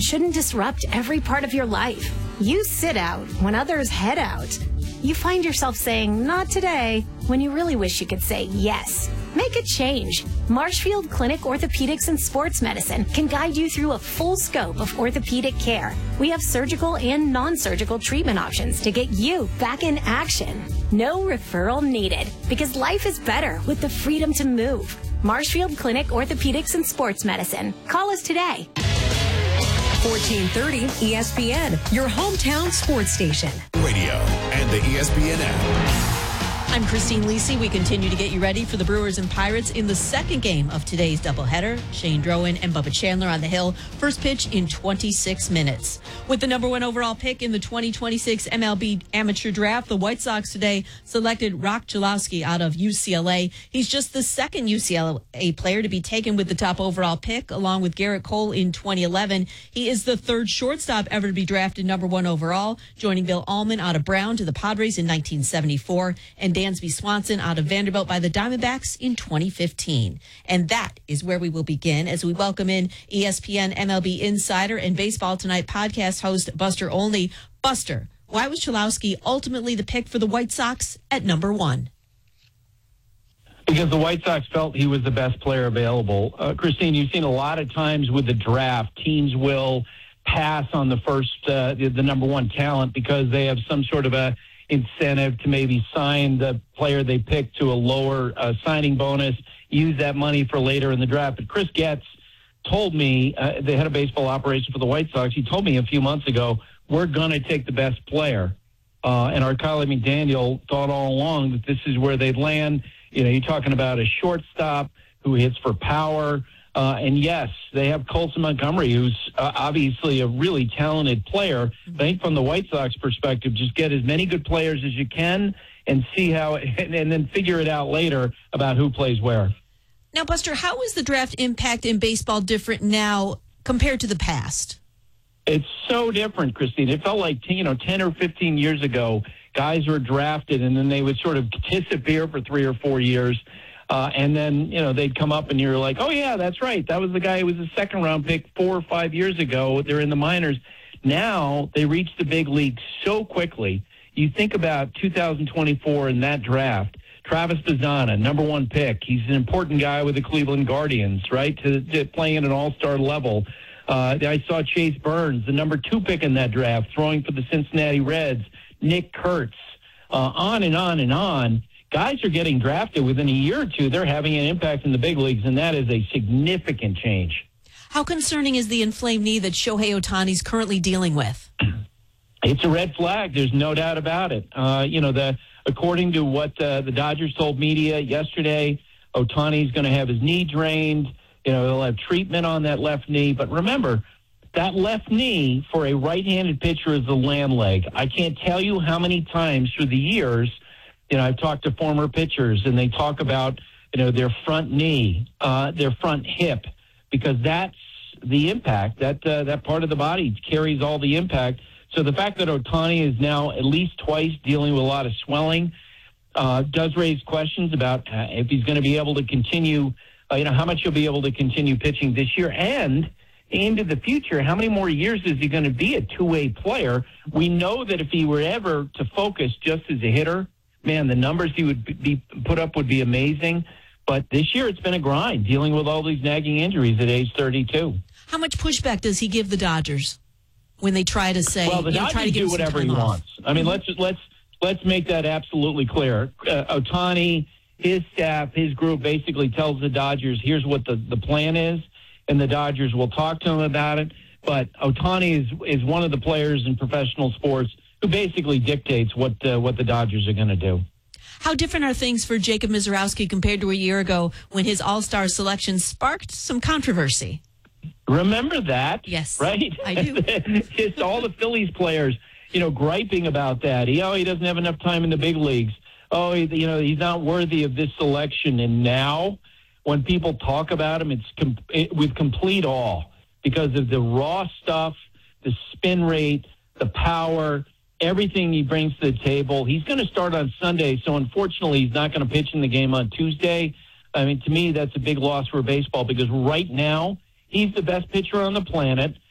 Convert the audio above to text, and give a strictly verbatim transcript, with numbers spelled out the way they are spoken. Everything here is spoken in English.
shouldn't disrupt every part of your life. You sit out when others head out. You find yourself saying, not today, when you really wish you could say yes. Make a change. Marshfield Clinic Orthopedics and Sports Medicine can guide you through a full scope of orthopedic care. We have surgical and non-surgical treatment options to get you back in action. No referral needed, because life is better with the freedom to move. Marshfield Clinic Orthopedics and Sports Medicine. Call us today. fourteen thirty E S P N, your hometown sports station. Radio and the E S P N app. I'm Christine Lisi. We continue to get you ready for the Brewers and Pirates in the second game of today's doubleheader. Shane Drowan and Bubba Chandler on the hill. First pitch in twenty-six minutes. With the number one overall pick in the twenty twenty-six M L B Amateur Draft, the White Sox today selected Rock Chalowski out of U C L A. He's just the second U C L A player to be taken with the top overall pick, along with Garrett Cole in twenty eleven. He is the third shortstop ever to be drafted number one overall, joining Bill Allman out of Brown to the Padres in nineteen seventy-four, and Dansby Swanson out of Vanderbilt by the Diamondbacks in twenty fifteen. And that is where we will begin as we welcome in E S P N M L B insider and Baseball Tonight podcast host Buster Olney. Buster, why was Chalowski ultimately the pick for the White Sox at number one? Because the White Sox felt he was the best player available. Uh, Christine, you've seen a lot of times with the draft, teams will pass on the first, uh, the, the number one talent because they have some sort of a incentive to maybe sign the player they picked to a lower uh, signing bonus, use that money for later in the draft. But Chris Getz told me, uh, the head of baseball operations for the White Sox, he told me a few months ago, we're going to take the best player. Uh, and our colleague McDaniel thought all along that this is where they'd land. You know, you're talking about a shortstop who hits for power. Uh, and yes, they have Colson Montgomery, who's uh, obviously a really talented player. I think from the White Sox perspective, just get as many good players as you can and see how, and, and then figure it out later about who plays where. Now, Buster, how is the draft impact in baseball different now compared to the past? It's so different, Christine. It felt like, you know, ten or fifteen years ago, guys were drafted and then they would sort of disappear for three or four years. Uh, and then, you know, they'd come up and you're like, oh, yeah, that's right. That was the guy who was a second-round pick four or five years ago. They're in the minors. Now they reach the big leagues so quickly. You think about two thousand twenty-four in that draft. Travis Bazzana, number one pick. He's an important guy with the Cleveland Guardians, right, to, to playing at an all-star level. Uh, I saw Chase Burns, the number two pick in that draft, throwing for the Cincinnati Reds. Nick Kurtz, uh, on and on and on. Guys are getting drafted within a year or two. They're having an impact in the big leagues, and that is a significant change. How concerning is the inflamed knee that Shohei Ohtani's currently dealing with? It's a red flag. There's no doubt about it. Uh, you know, the according to what uh, the Dodgers told media yesterday, Ohtani's going to have his knee drained. You know, he'll have treatment on that left knee. But remember, that left knee for a right-handed pitcher is the land leg. I can't tell you how many times through the years, you know, I've talked to former pitchers, and they talk about, you know, their front knee, uh, their front hip, because that's the impact. That uh, that part of the body carries all the impact. So the fact that Ohtani is now at least twice dealing with a lot of swelling uh, does raise questions about uh, if he's going to be able to continue, uh, you know, how much he'll be able to continue pitching this year. And into the future, how many more years is he going to be a two-way player? We know that if he were ever to focus just as a hitter, man, the numbers he would be put up would be amazing. But this year it's been a grind, dealing with all these nagging injuries at age thirty-two. How much pushback does he give the Dodgers when they try to say, well, the you know, Dodgers try to give do whatever he off? wants. I mean, let's let's let's make that absolutely clear. Uh, Ohtani, his staff, his group basically tells the Dodgers, here's what the, the plan is, and the Dodgers will talk to him about it. But Ohtani is is one of the players in professional sports who basically dictates what uh, what the Dodgers are going to do. How different are things for Jacob Misiorowski compared to a year ago when his All-Star selection sparked some controversy? Remember that? Yes, right? I do. Just all the Phillies players, you know, griping about that. He, oh, he doesn't have enough time in the big leagues. Oh, he, you know, he's not worthy of this selection. And now, when people talk about him, it's com- it, with complete awe because of the raw stuff, the spin rate, the power, everything he brings to the table. He's going to start on Sunday, so unfortunately he's not going to pitch in the game on Tuesday. I mean, to me, that's a big loss for baseball because right now he's the best pitcher on the planet.